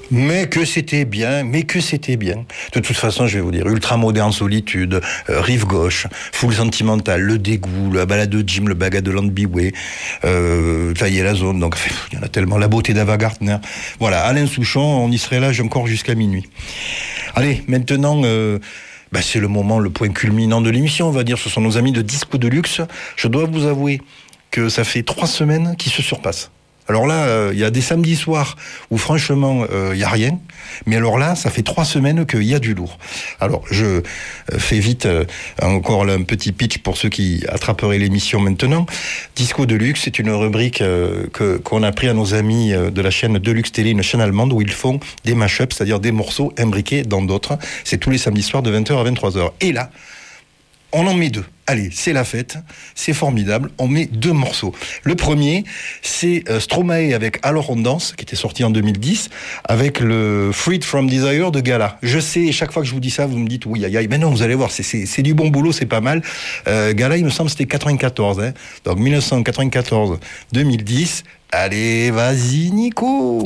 Mais que c'était bien. De toute façon, je vais vous dire, ultra moderne solitude, rive gauche, full sentimental, le dégoût, la balade de Jim, le bagage de Landbyway, ça y est la zone, donc il y en a tellement, la beauté d'Ava Gardner. Voilà, Alain Souchon, on y serait là encore jusqu'à minuit. Allez, maintenant, c'est le moment, le point culminant de l'émission, on va dire, ce sont nos amis de Disco de Luxe. Je dois vous avouer que ça fait 3 semaines qu'ils se surpassent. Alors là, il y a des samedis soirs où franchement, il y a rien. Mais alors là, ça fait 3 semaines qu'il y a du lourd. Alors, je fais vite encore là, un petit pitch pour ceux qui attraperaient l'émission maintenant. Disco Deluxe, c'est une rubrique qu'on a pris à nos amis de la chaîne Deluxe Télé, une chaîne allemande où ils font des mash-ups, c'est-à-dire des morceaux imbriqués dans d'autres. C'est tous les samedis soirs de 20h à 23h. Et là, on en met 2. Allez, c'est la fête, c'est formidable, on met 2 morceaux. Le premier, c'est Stromae avec Alors on danse, qui était sorti en 2010, avec le Freed from Desire de Gala. Je sais, chaque fois que je vous dis ça, vous me dites oui, aïe, aïe, mais non, vous allez voir, c'est du bon boulot, c'est pas mal. Gala, il me semble, c'était 94, donc 1994-2010. Allez, vas-y, Nico.